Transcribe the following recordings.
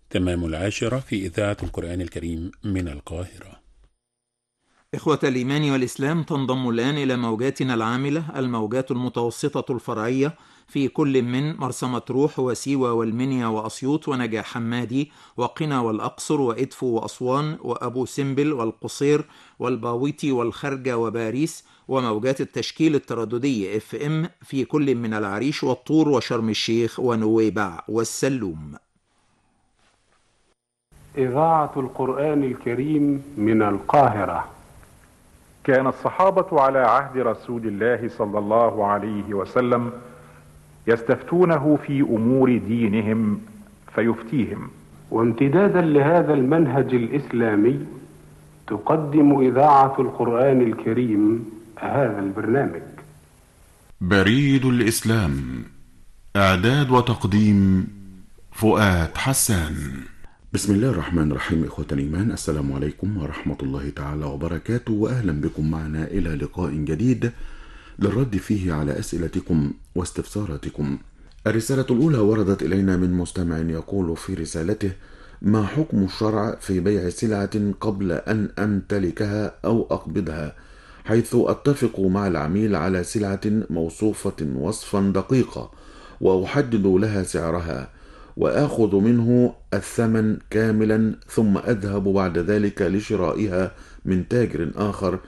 تمام 10 في إذاعة القرآن الكريم من القاهرة. إخوة الإيمان والإسلام، تنضم الآن إلى موجاتنا العاملة الموجات المتوسطة الفرعية في كل من مرسى مطروح وسيوة والمنيا وأسيوط ونجع حمادي وقنا والأقصر وإدفو وأسوان وأبو سمبل والقصير والباويتي والخرجة وباريس، وموجات التشكيل الترددي FM في كل من العريش والطور وشرم الشيخ ونويبع والسلوم. إذاعة القرآن الكريم من القاهرة. كان الصحابة على عهد رسول الله صلى الله عليه وسلم يستفتونه في أمور دينهم فيفتيهم، وامتدادا لهذا المنهج الإسلامي تقدم إذاعة القرآن الكريم هذا البرنامج. بريد الإسلام، إعداد وتقديم فؤاد حسان. بسم الله الرحمن الرحيم. إخوة الإيمان، السلام عليكم ورحمة الله تعالى وبركاته، وأهلا بكم معنا إلى لقاء جديد للرد فيه على أسئلتكم واستفساراتكم. الرسالة الأولى وردت إلينا من مستمع يقول في رسالته: ما حكم الشرع في بيع سلعة قبل أن أمتلكها أو أقبضها، حيث أتفق مع العميل على سلعة موصوفة وصفا دقيقة وأحدد لها سعرها وآخذ منه الثمن كاملا، ثم أذهب بعد ذلك لشرائها من تاجر آخر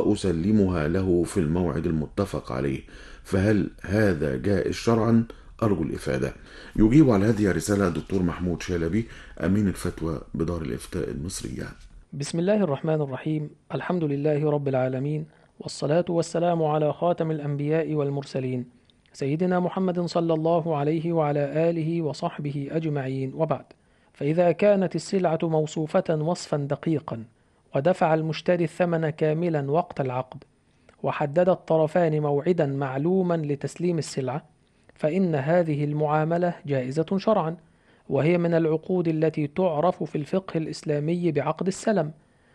وأسلمها له في الموعد المتفق عليه، فهل هذا جائز شرعا؟ أرجو الإفادة. يجيب على هذه الرسالة الدكتور محمود شلبي، أمين الفتوى بدار الإفتاء المصرية. بسم الله الرحمن الرحيم. الحمد لله رب العالمين، والصلاة والسلام على خاتم الأنبياء والمرسلين سيدنا محمد صلى الله عليه وعلى آله وصحبه أجمعين، وبعد. فإذا كانت السلعة موصوفة وصفا دقيقا ودفع المشتري الثمن كاملا وقت العقد، وحدد الطرفان موعدا معلوما لتسليم السلعة، فإن هذه المعاملة جائزة شرعا، وهي من العقود التي تعرف في الفقه الإسلامي بعقد السلم،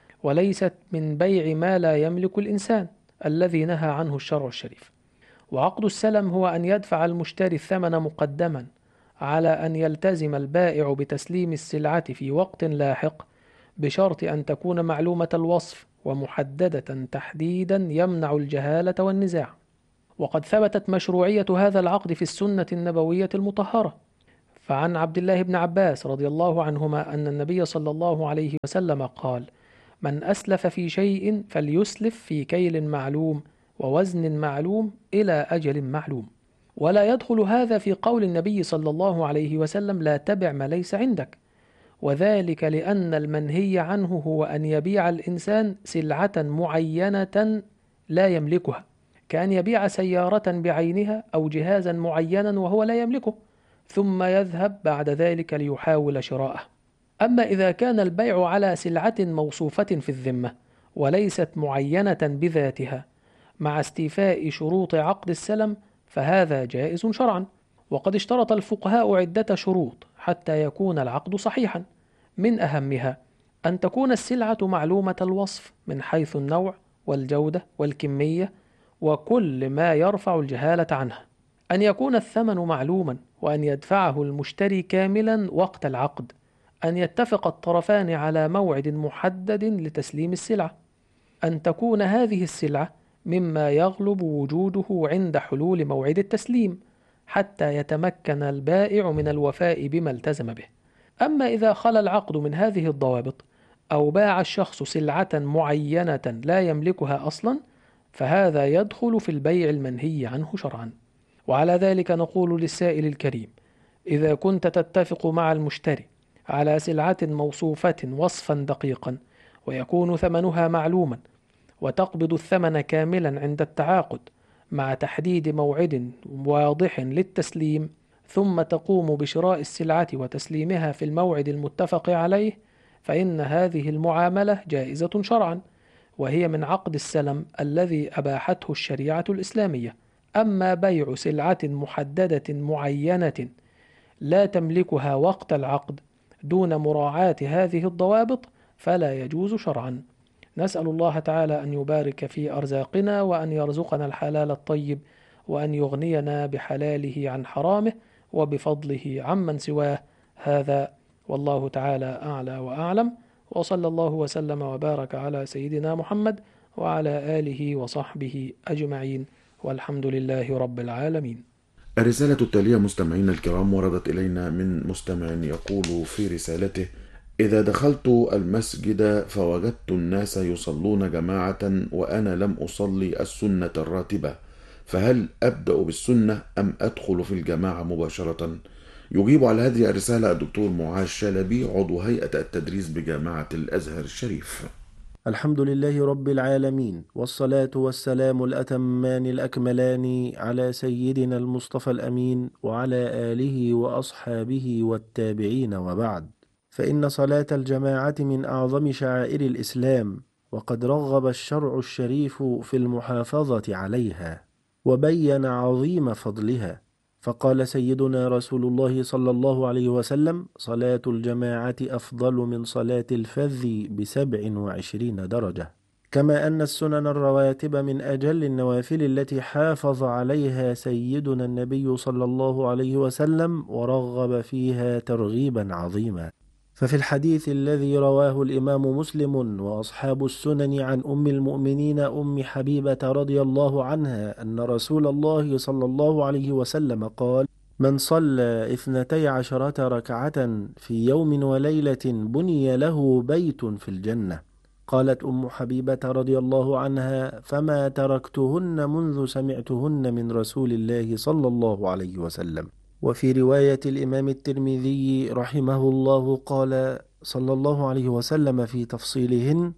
وليست من بيع ما لا يملك الإنسان الذي نهى عنه الشرع الشريف. وعقد السلم هو أن يدفع المشتري الثمن مقدما على أن يلتزم البائع بتسليم السلعة في وقت لاحق، بشرط أن تكون معلومة الوصف ومحددة تحديدا يمنع الجهالة والنزاع. وقد ثبتت مشروعية هذا العقد في السنة النبوية المطهرة، فعن عبد الله بن عباس رضي الله عنهما أن النبي صلى الله عليه وسلم قال: من أسلف في شيء فليسلف في كيل معلوم ووزن معلوم إلى أجل معلوم. ولا يدخل هذا في قول النبي صلى الله عليه وسلم: لا تبع ما ليس عندك، وذلك لأن المنهي عنه هو أن يبيع الإنسان سلعة معينة لا يملكها، كأن يبيع سيارة بعينها أو جهازا معينا وهو لا يملكه، ثم يذهب بعد ذلك ليحاول شراءه. أما إذا كان البيع على سلعة موصوفة في الذمة وليست معينة بذاتها مع استيفاء شروط عقد السلم، فهذا جائز شرعا. وقد اشترط الفقهاء عدة شروط حتى يكون العقد صحيحا، من أهمها أن تكون السلعة معلومة الوصف من حيث النوع والجودة والكمية وكل ما يرفع الجهالة عنها، أن يكون الثمن معلوما وأن يدفعه المشتري كاملا وقت العقد، أن يتفق الطرفان على موعد محدد لتسليم السلعة، أن تكون هذه السلعة مما يغلب وجوده عند حلول موعد التسليم حتى يتمكن البائع من الوفاء بما التزم به. أما إذا خلا العقد من هذه الضوابط أو باع الشخص سلعة معينة لا يملكها أصلا، فهذا يدخل في البيع المنهي عنه شرعا. وعلى ذلك نقول للسائل الكريم: إذا كنت تتفق مع المشتري على سلعة موصوفة وصفا دقيقا ويكون ثمنها معلوما، وتقبض الثمن كاملا عند التعاقد مع تحديد موعد واضح للتسليم، ثم تقوم بشراء السلعة وتسليمها في الموعد المتفق عليه، فإن هذه المعاملة جائزة شرعا، وهي من عقد السلم الذي أباحته الشريعة الإسلامية. أما بيع سلعة محددة معينة لا تملكها وقت العقد دون مراعاة هذه الضوابط فلا يجوز شرعا. نسأل الله تعالى أن يبارك في أرزاقنا، وأن يرزقنا الحلال الطيب، وأن يغنينا بحلاله عن حرامه وبفضله عمن سواه. هذا والله تعالى أعلى وأعلم، وصلى الله وسلم وبارك على سيدنا محمد وعلى آله وصحبه أجمعين، والحمد لله رب العالمين. الرسالة التالية مستمعينا الكرام وردت إلينا من مستمع يقول في رسالته: إذا دخلت المسجد فوجدت الناس يصلون جماعة وأنا لم أصلي السنة الراتبة، فهل أبدأ بالسنة أم أدخل في الجماعة مباشرة؟ يجيب على هذه الرسالة الدكتور معاذ شلبي، عضو هيئة التدريس بجامعة الأزهر الشريف. الحمد لله رب العالمين، والصلاة والسلام الأتمان الأكملان على سيدنا المصطفى الأمين وعلى آله وأصحابه والتابعين، وبعد. فإن صلاة الجماعة من أعظم شعائر الإسلام، وقد رغب الشرع الشريف في المحافظة عليها وبين عظيم فضلها، فقال سيدنا رسول الله صلى الله عليه وسلم: صلاة الجماعة أفضل من صلاة الفذ ب27 درجة. كما أن السنن الرواتب من أجل النوافل التي حافظ عليها سيدنا النبي صلى الله عليه وسلم ورغب فيها ترغيبا عظيما. ففي الحديث الذي رواه الإمام مسلم وأصحاب السنن عن أم المؤمنين أم حبيبة رضي الله عنها أن رسول الله صلى الله عليه وسلم قال: من صلى 12 ركعة في يوم وليلة بني له بيت في الجنة. قالت أم حبيبة رضي الله عنها: فما تركتهن منذ سمعتهن من رسول الله صلى الله عليه وسلم. وفي رواية الإمام الترمذي رحمه الله قال صلى الله عليه وسلم في تفصيلهن: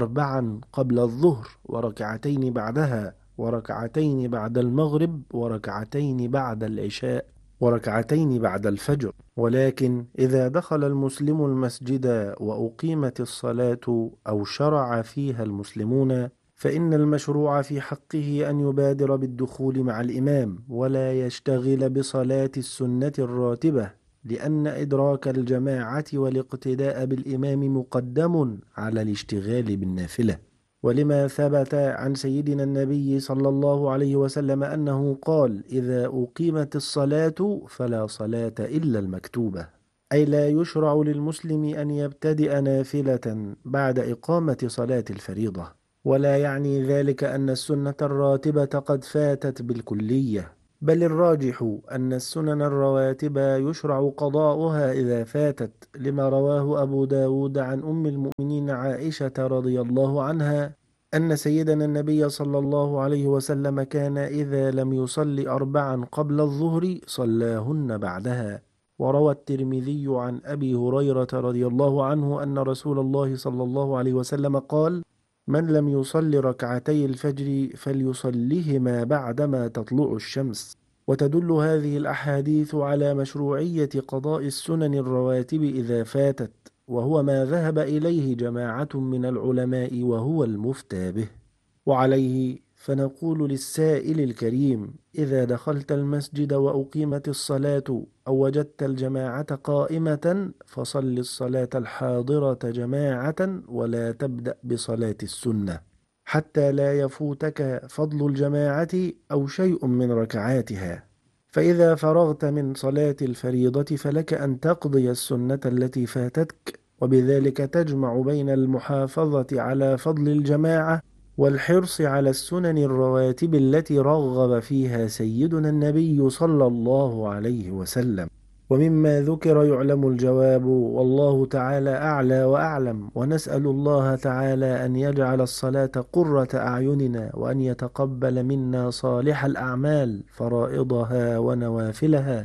4 قبل الظهر، وركعتين بعدها، وركعتين بعد المغرب، وركعتين بعد العشاء، وركعتين بعد الفجر. ولكن إذا دخل المسلم المسجد وأقيمت الصلاة أو شرع فيها المسلمون، فإن المشروع في حقه أن يبادر بالدخول مع الإمام ولا يشتغل بصلاة السنة الراتبة، لأن إدراك الجماعة والاقتداء بالإمام مقدم على الاشتغال بالنافلة. ولما ثبت عن سيدنا النبي صلى الله عليه وسلم أنه قال: إذا أقيمت الصلاة فلا صلاة إلا المكتوبة، أي لا يشرع للمسلم أن يبتدئ نافلة بعد إقامة صلاة الفريضة. ولا يعني ذلك أن السنة الراتبة قد فاتت بالكلية، بل الراجح أن السنن الرواتب يشرع قضاؤها إذا فاتت، لما رواه أبو داود عن أم المؤمنين عائشة رضي الله عنها أن سيدنا النبي صلى الله عليه وسلم كان إذا لم يصلي 4 قبل الظهر صلاهن بعدها. وروى الترمذي عن أبي هريرة رضي الله عنه أن رسول الله صلى الله عليه وسلم قال: من لم يصل ركعتي الفجر فليصلهما بعدما تطلع الشمس. وتدل هذه الأحاديث على مشروعية قضاء السنن الرواتب إذا فاتت، وهو ما ذهب إليه جماعة من العلماء وهو المفتى به. وعليه فنقول للسائل الكريم: إذا دخلت المسجد وأقيمت الصلاة أو وجدت الجماعة قائمة فصل الصلاة الحاضرة جماعة ولا تبدأ بصلاة السنة، حتى لا يفوتك فضل الجماعة أو شيء من ركعاتها. فإذا فرغت من صلاة الفريضة فلك أن تقضي السنة التي فاتتك، وبذلك تجمع بين المحافظة على فضل الجماعة والحرص على السنن الرواتب التي رغب فيها سيدنا النبي صلى الله عليه وسلم. ومما ذكر يعلم الجواب، والله تعالى أعلى وأعلم. ونسأل الله تعالى أن يجعل الصلاة قرة أعيننا، وأن يتقبل منا صالح الأعمال فرائضها ونوافلها،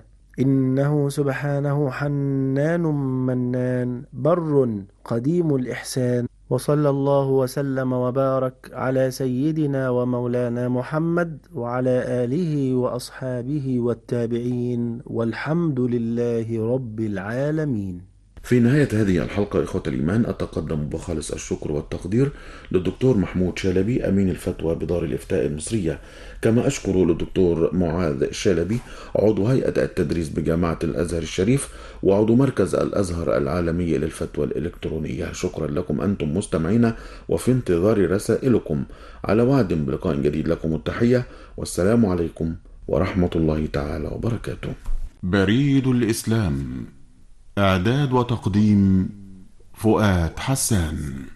إنه سبحانه حنان منان بر قديم الإحسان. وصلى الله وسلم وبارك على سيدنا ومولانا محمد وعلى آله وأصحابه والتابعين، والحمد لله رب العالمين. في نهاية هذه الحلقة إخوة الإيمان أتقدم بخالص الشكر والتقدير للدكتور محمود شلبي أمين الفتوى بدار الإفتاء المصرية، كما أشكر للدكتور معاذ شلبي عضو هيئة التدريس بجامعة الأزهر الشريف وعضو مركز الأزهر العالمي للفتوى الإلكترونية. شكرا لكم أنتم مستمعين، وفي انتظار رسائلكم. على وعد بلقاء جديد، لكم التحية والسلام عليكم ورحمة الله تعالى وبركاته. بريد الإسلام، إعداد وتقديم فؤاد حسان.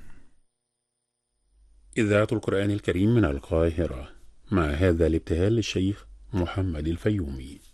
إذاعة القرآن الكريم من القاهرة، مع هذا الابتهال للشيخ محمد الفيومي.